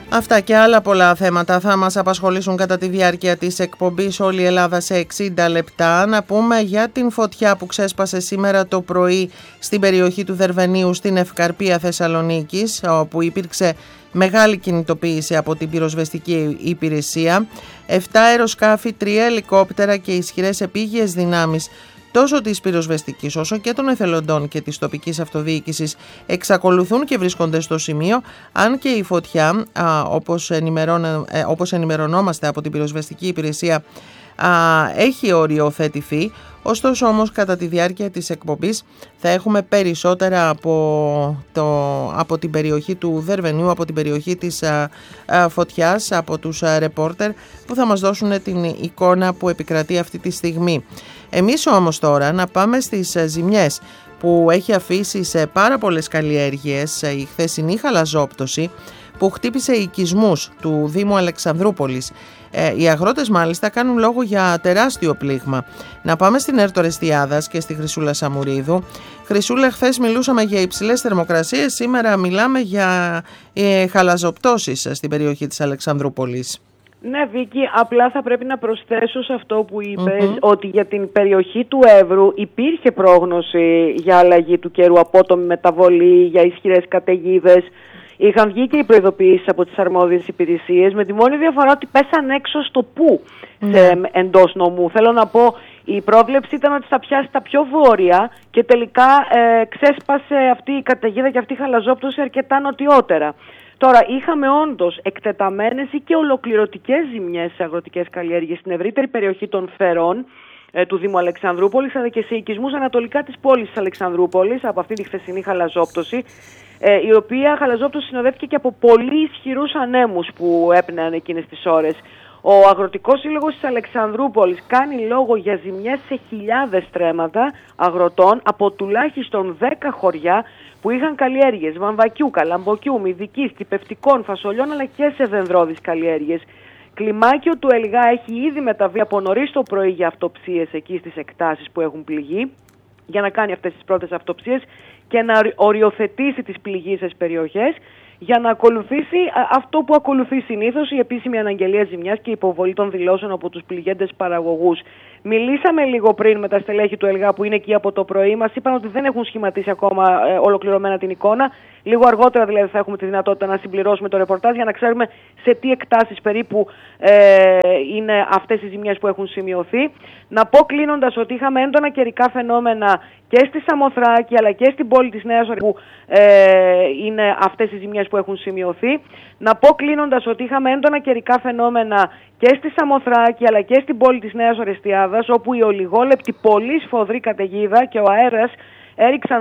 Αυτά και άλλα πολλά θέματα θα μας απασχολήσουν κατά τη διάρκεια της εκπομπής «Όλη η Ελλάδα σε 60 λεπτά». Να πούμε για την φωτιά που ξέσπασε σήμερα το πρωί στην περιοχή του Δερβενίου στην Ευκαρπία Θεσσαλονίκης, όπου υπήρξε μεγάλη κινητοποίηση από την πυροσβεστική υπηρεσία. 7 αεροσκάφη, 3 ελικόπτερα και ισχυρές επίγειες δυνάμεις τόσο της πυροσβεστικής όσο και των εθελοντών και της τοπικής αυτοδιοίκησης εξακολουθούν και βρίσκονται στο σημείο, αν και η φωτιά, όπως ενημερωνόμαστε από την πυροσβεστική υπηρεσία, έχει οριοθετηθεί. Ωστόσο όμως κατά τη διάρκεια της εκπομπής θα έχουμε περισσότερα από την περιοχή του Δερβενίου, από την περιοχή της φωτιάς, από τους ρεπόρτερ που θα μας δώσουν την εικόνα που επικρατεί αυτή τη στιγμή. Εμείς όμως τώρα να πάμε στις ζημιές που έχει αφήσει σε πάρα πολλές καλλιέργειες η χθεσινή χαλαζόπτωση που χτύπησε οικισμούς του Δήμου Αλεξανδρούπολης. Οι αγρότες μάλιστα κάνουν λόγο για τεράστιο πλήγμα. Να πάμε στην Έρτο Ρεστιάδας και στη Χρυσούλα Σαμουρίδου. Χρυσούλα, χθες μιλούσαμε για υψηλές θερμοκρασίες, σήμερα μιλάμε για χαλαζοπτώσεις στην περιοχή της Αλεξανδρούπολης. Ναι, Βίκη, απλά θα πρέπει να προσθέσω σε αυτό που είπες ότι για την περιοχή του Εύρου υπήρχε πρόγνωση για αλλαγή του καιρού, απότομη μεταβολή, για ισχυρές καταιγίδες. Είχαν βγει και οι προειδοποιήσεις από τις αρμόδιες υπηρεσίες, με τη μόνη διαφορά ότι πέσαν έξω στο πού εντός νομού. Θέλω να πω, η πρόβλεψη ήταν ότι θα πιάσει τα πιο βόρεια και τελικά ξέσπασε αυτή η καταιγίδα και αυτή η χαλαζόπτωση αρκετά νοτιότερα. Τώρα, είχαμε όντως εκτεταμένες ή και ολοκληρωτικές ζημιές σε αγροτικές καλλιέργειες στην ευρύτερη περιοχή των Φερών του Δήμου Αλεξανδρούπολης, αλλά και σε οικισμούς ανατολικά της πόλης της Αλεξανδρούπολης από αυτή τη χθεσινή χαλαζόπτωση, η οποία χαλαζόπτωση συνοδεύτηκε και από πολύ ισχυρούς ανέμους που έπνεαν εκείνες τις ώρες. Ο Αγροτικός Σύλλογος της Αλεξανδρούπολης κάνει λόγο για ζημιές σε χιλιάδες στρέμματα αγροτών από τουλάχιστον 10 χωριά που είχαν καλλιέργειες βαμβακιού, καλαμποκιού, μυδικής, κυπευτικών, φασολιών αλλά και σε δενδρώδεις καλλιέργειες. Κλιμάκιο του Ελγά έχει ήδη μεταβεί από νωρίς το πρωί για αυτοψίες εκεί στις εκτάσεις που έχουν πληγεί, για να κάνει αυτές τις πρώτες αυτοψίες και να οριοθετήσει τις πληγείσες περιοχές, για να ακολουθήσει αυτό που ακολουθεί συνήθως, η επίσημη αναγγελία ζημιάς και η υποβολή των δηλώσεων από τους πληγέντες παραγωγούς. Μιλήσαμε λίγο πριν με τα στελέχη του ΕΛΓΑ που είναι εκεί από το πρωί. Μας είπαν ότι δεν έχουν σχηματίσει ακόμα ολοκληρωμένα την εικόνα. Λίγο αργότερα δηλαδή θα έχουμε τη δυνατότητα να συμπληρώσουμε το ρεπορτάζ για να ξέρουμε σε τι εκτάσεις περίπου είναι αυτές οι ζημιές που έχουν σημειωθεί. Να πω κλείνοντας ότι είχαμε έντονα καιρικά φαινόμενα και στη Σαμοθράκη αλλά και στην πόλη της Νέας Ορεινής που είναι αυτές οι ζημιές που έχουν σημειωθεί. Να πω κλείνοντας ότι είχαμε έντονα καιρικά φαινόμενα και στη Σαμοθράκη αλλά και στην πόλη της Νέας Ορεστιάδας, όπου η ολιγόλεπτη πολύ σφοδρή καταιγίδα και ο αέρας έριξαν